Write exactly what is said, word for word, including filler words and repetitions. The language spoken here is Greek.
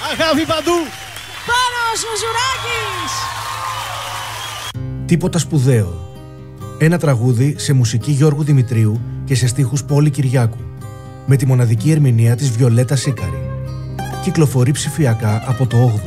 Αγάπη παντού. Πάνος Μουζουράκης. Τίποτα σπουδαίο. Ένα τραγούδι σε μουσική Γιώργου Δημητρίου και σε στίχους Πόλη Κυριάκου, με τη μοναδική ερμηνεία της Βιολέτα Σίκαρη. Κυκλοφορεί ψηφιακά από το όγδοο.